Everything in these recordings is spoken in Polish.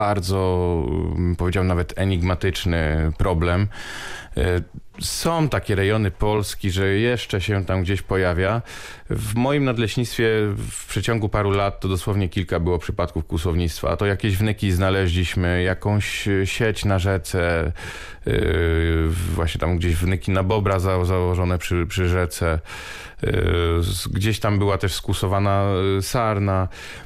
bardzo, powiedział nawet enigmatyczny problem. Są takie rejony Polski, że jeszcze się tam gdzieś pojawia. W moim nadleśnictwie w przeciągu paru lat to dosłownie kilka było przypadków kłusownictwa. A to jakieś wnyki znaleźliśmy, jakąś sieć na rzece, właśnie tam gdzieś wnyki na bobra założone przy rzece. Gdzieś tam była też skłusowana sarna.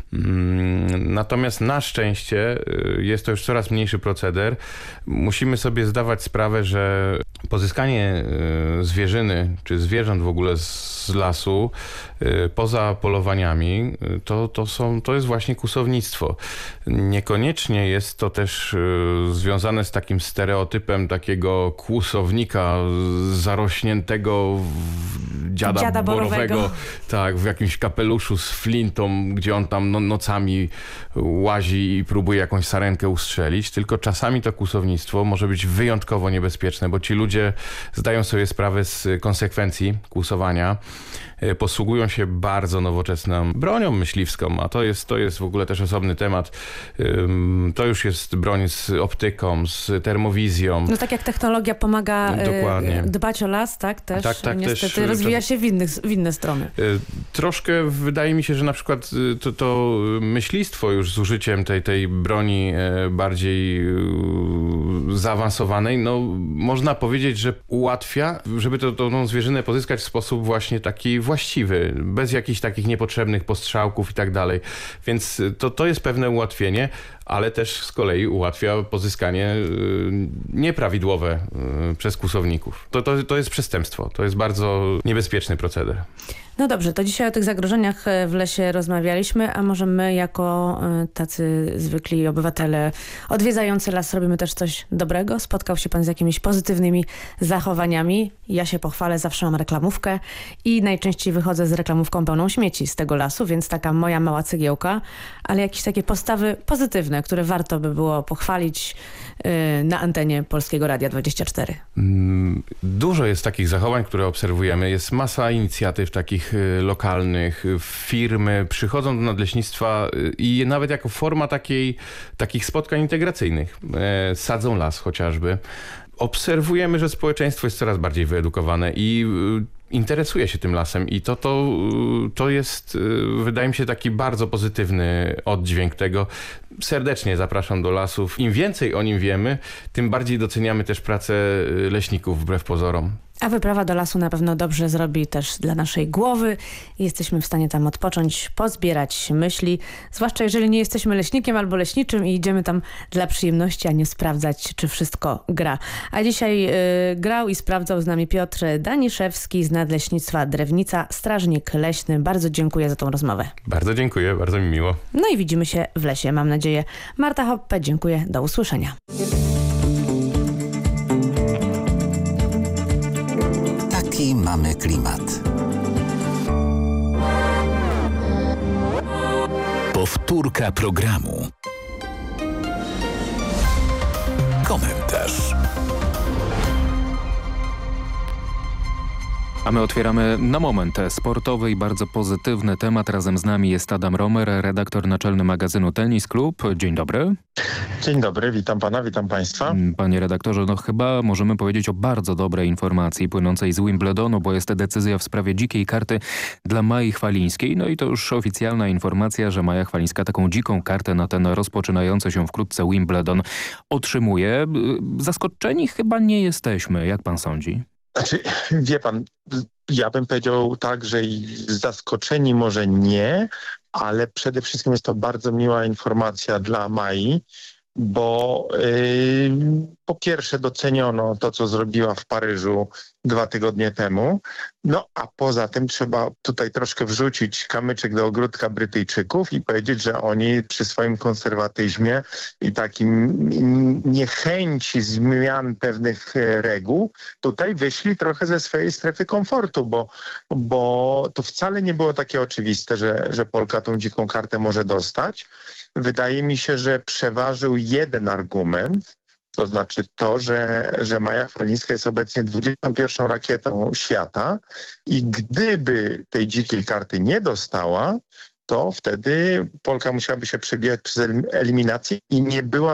Natomiast na szczęście jest to już coraz mniejszy proceder. Musimy sobie zdawać sprawę, że pozyskanie zwierzyny czy zwierząt w ogóle z lasu poza polowaniami to jest właśnie kłusownictwo. Niekoniecznie jest to też związane z takim stereotypem takiego kłusownika zarośniętego dziada borowego, tak, w jakimś kapeluszu z flintą, gdzie on tam nocami łazi i próbuje jakąś sarenkę ustrzelić, tylko czasami to kłusownictwo może być wyjątkowo niebezpieczne, bo ci ludzie zdają sobie sprawę z konsekwencji kłusowania, posługują się bardzo nowoczesną bronią myśliwską, a to jest w ogóle też osobny temat. To już jest broń z optyką, z termowizją. No tak jak technologia pomaga dbać o las, tak? Też tak, niestety też, rozwija się w inne strony. Troszkę wydaje mi się, że na przykład to myślistwo już z użyciem tej broni bardziej zaawansowanej, no można powiedzieć, że ułatwia, żeby tą zwierzynę pozyskać w sposób właśnie taki właściwy, bez jakichś takich niepotrzebnych postrzałków i tak dalej. Więc to jest pewne ułatwienie, ale też z kolei ułatwia pozyskanie nieprawidłowe przez kłusowników. To jest przestępstwo. To jest bardzo niebezpieczny proceder. No dobrze, to dzisiaj o tych zagrożeniach w lesie rozmawialiśmy, a może my jako tacy zwykli obywatele odwiedzający las robimy też coś dobrego? Spotkał się pan z jakimiś pozytywnymi zachowaniami? Ja się pochwalę, zawsze mam reklamówkę i najczęściej wychodzę z reklamówką pełną śmieci z tego lasu, więc taka moja mała cegiełka, ale jakieś takie postawy pozytywne, które warto by było pochwalić na antenie Polskiego Radia 24. Dużo jest takich zachowań, które obserwujemy. Jest masa inicjatyw takich lokalnych. Firmy przychodzą do nadleśnictwa i nawet jako forma takich spotkań integracyjnych sadzą las chociażby. Obserwujemy, że społeczeństwo jest coraz bardziej wyedukowane i interesuje się tym lasem i to jest, wydaje mi się, taki bardzo pozytywny oddźwięk tego. Serdecznie zapraszam do lasów. Im więcej o nim wiemy, tym bardziej doceniamy też pracę leśników wbrew pozorom. A wyprawa do lasu na pewno dobrze zrobi też dla naszej głowy. Jesteśmy w stanie tam odpocząć, pozbierać myśli, zwłaszcza jeżeli nie jesteśmy leśnikiem albo leśniczym i idziemy tam dla przyjemności, a nie sprawdzać, czy wszystko gra. A dzisiaj grał i sprawdzał z nami Piotr Daniszewski z Nadleśnictwa Drewnica, strażnik leśny. Bardzo dziękuję za tą rozmowę. Bardzo dziękuję, bardzo mi miło. No i widzimy się w lesie, mam nadzieję. Marta Hoppe, dziękuję, do usłyszenia. Taki mamy klimat. Powtórka programu. Komentarz. A my otwieramy na moment sportowy i bardzo pozytywny temat. Razem z nami jest Adam Romer, redaktor naczelny magazynu Tennis Club. Dzień dobry. Dzień dobry, witam pana, witam państwa. Panie redaktorze, no chyba możemy powiedzieć o bardzo dobrej informacji płynącej z Wimbledonu, bo jest decyzja w sprawie dzikiej karty dla Mai Chwalińskiej. No i to już oficjalna informacja, że Maja Chwalińska taką dziką kartę na ten rozpoczynający się wkrótce Wimbledon otrzymuje. Zaskoczeni chyba nie jesteśmy, jak pan sądzi? Znaczy, wie pan, ja bym powiedział tak, że i zaskoczeni może nie, ale przede wszystkim jest to bardzo miła informacja dla Mai, bo po pierwsze doceniono to, co zrobiła w Paryżu 2 tygodnie temu, no a poza tym trzeba tutaj troszkę wrzucić kamyczek do ogródka Brytyjczyków i powiedzieć, że oni przy swoim konserwatyzmie i takim niechęci zmian pewnych reguł tutaj wyszli trochę ze swojej strefy komfortu, bo to wcale nie było takie oczywiste, że Polka tą dziką kartę może dostać. Wydaje mi się, że przeważył jeden argument, to znaczy to, że Maja Chwalińska jest obecnie 21. rakietą świata i gdyby tej dzikiej karty nie dostała, to wtedy Polka musiałaby się przebijać przez eliminację i nie była